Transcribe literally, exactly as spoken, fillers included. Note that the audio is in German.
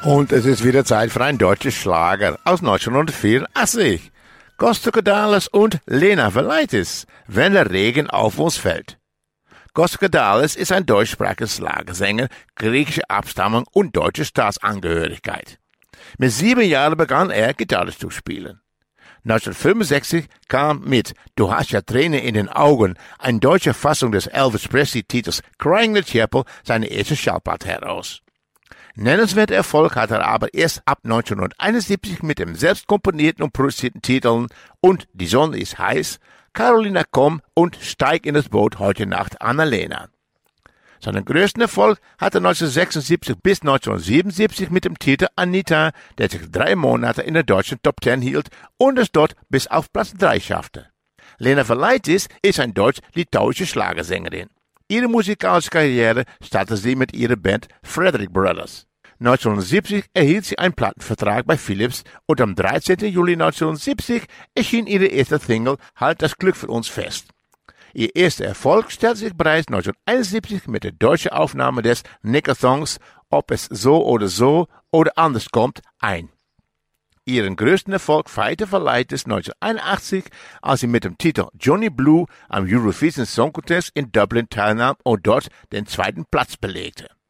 Und es ist wieder Zeit für ein deutsches Schlager aus neunzehnhundertvierundachtzig. Kostakadalis und Lena Valaitis, wenn der Regen auf uns fällt. Kostakadalis ist ein deutschsprachiger Schlagersänger griechischer Abstammung und deutscher Staatsangehörigkeit. Mit sieben Jahren begann er, Gitarre zu spielen. neunzehnhundertfünfundsechzig kam mit Du hast ja Tränen in den Augen, eine deutsche Fassung des Elvis Presley-Titels Crying in the Chapel, seine erste Schallplatte heraus. Nennenswerter Erfolg hatte er aber erst ab neunzehnhunderteinundsiebzig mit dem selbst komponierten und produzierten Titeln Und die Sonne ist heiß, Carolina komm und Steig in das Boot heute Nacht, Annalena. Seinen größten Erfolg hatte er neunzehnhundertsechsundsiebzig bis neunzehnhundertsiebenundsiebzig mit dem Titel Anita, der sich drei Monate in der deutschen Top Ten hielt und es dort bis auf Platz drei schaffte. Lena Valaitis ist eine deutsch-litauische Schlagersängerin. Ihre musikalische Karriere startete sie mit ihrer Band Frederick Brothers. neunzehnhundertsiebzig erhielt sie einen Plattenvertrag bei Philips und am dreizehnten Juli neunzehnhundertsiebzig erschien ihre erste Single Halt das Glück für uns fest. Ihr erster Erfolg stellte sich bereits neunzehnhunderteinundsiebzig mit der deutschen Aufnahme des Nicker-Songs Ob es so oder so oder anders kommt ein. Ihren größten Erfolg feierte Valaitis neunzehnhunderteinundachtzig, als sie mit dem Titel Johnny Blue am Eurovision Song Contest in Dublin teilnahm und dort den zweiten Platz belegte.